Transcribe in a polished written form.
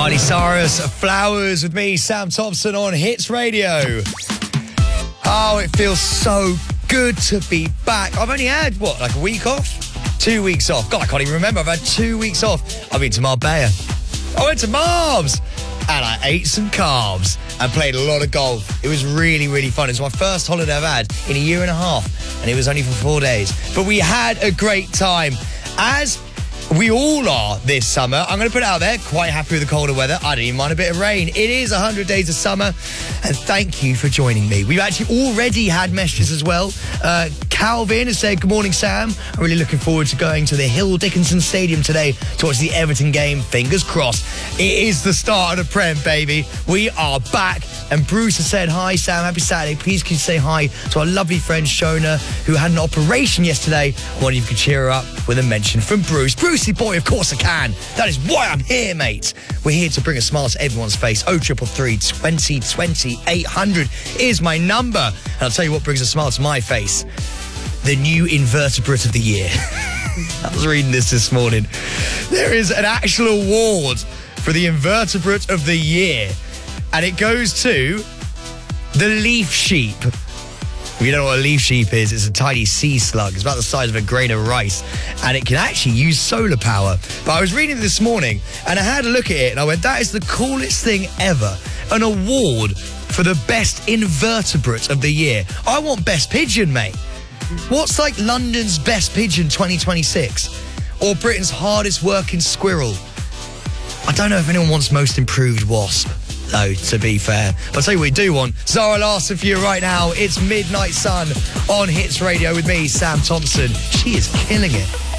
Miley Cyrus, Flowers with me, Sam Thompson on Hits Radio. Oh, it feels so good to be back. I've only had, like a week off? 2 weeks off. God, I can't even remember. I've had 2 weeks off. I've been to Marbella. I went to Marbs and I ate some carbs and played a lot of golf. It was really, really fun. It was my first holiday I've had in a year and a half, and it was only for 4 days. But we had a great time, as we all are this summer. I'm going to put it out there, quite happy with the colder weather. I don't even mind a bit of rain. It is 100 days of summer, and thank you for joining me. We've actually already had messages as well. Calvin has said, good morning, Sam. I'm really looking forward to going to the Hill Dickinson Stadium today to watch the Everton game. Fingers crossed. It is the start of the Prem, baby. We are back. And Bruce has said, hi, Sam, happy Saturday. Please can you say hi to our lovely friend Shona, who had an operation yesterday. I wonder if you could cheer her up with a mention from Bruce. Brucey boy, of course I can. That is why I'm here, mate. We're here to bring a smile to everyone's face. 0333 2020 800 is my number. And I'll tell you what brings a smile to my face. The new invertebrate of the year. I was reading this morning. There is an actual award for the invertebrate of the year, and it goes to the leaf sheep. If you don't know what a leaf sheep is, it's a tiny sea slug. It's about the size of a grain of rice, and it can actually use solar power. But I was reading it this morning, and I had a look at it, and I went, that is the coolest thing ever. An award for the best invertebrate of the year. I want best pigeon, mate. What's like London's best pigeon 2026? Or Britain's hardest working squirrel? I don't know if anyone wants most improved wasp, though, to be fair. But I'll tell you what we do want. Zara Larsson for you right now. It's Midnight Sun on Hits Radio with me, Sam Thompson. She is killing it.